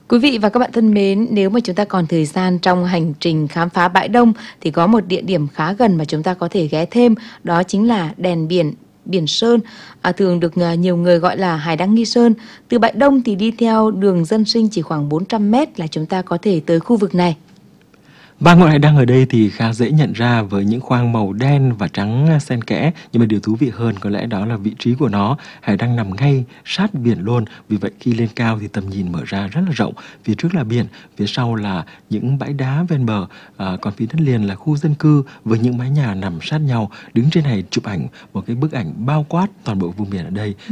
Quý vị và các bạn thân mến, nếu mà chúng ta còn thời gian trong hành trình khám phá bãi Đông thì có một địa điểm khá gần mà chúng ta có thể ghé thêm, đó chính là đèn biển Biển Sơn, thường được nhiều người gọi là Hải Đăng Nghi Sơn. Từ bãi Đông thì đi theo đường dân sinh chỉ khoảng 400 mét là chúng ta có thể tới khu vực này. Ba ngọn hải đăng ở đây thì khá dễ nhận ra với những khoang màu đen và trắng xen kẽ, nhưng mà điều thú vị hơn có lẽ đó là vị trí của nó. Hải đăng nằm ngay sát biển luôn, vì vậy khi lên cao thì tầm nhìn mở ra rất là rộng. Phía trước là biển, phía sau là những bãi đá ven bờ, còn phía đất liền là khu dân cư với những mái nhà nằm sát nhau. Đứng trên này chụp ảnh một cái bức ảnh bao quát toàn bộ vùng biển ở đây